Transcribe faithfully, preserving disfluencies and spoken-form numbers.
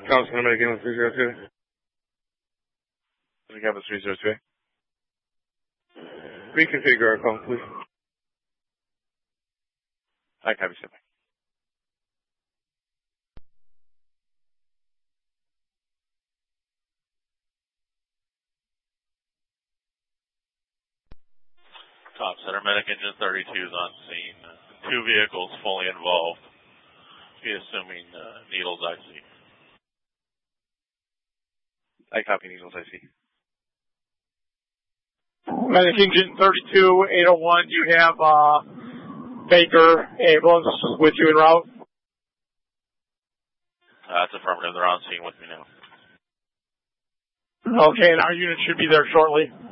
Thompson, I'm going to get three zero two. We have a three zero two. Reconfigure our call, please. I copy, sir. Top Center, Medic Engine thirty-two is on scene. Uh, two vehicles fully involved. Be assuming uh, Needles I C. I copy, Needles I C. Medic Engine thirty-two, eight oh one, do you have uh, Baker ambulance with you en route? Uh, that's affirmative. They're on scene with me now. Okay, and our unit should be there shortly.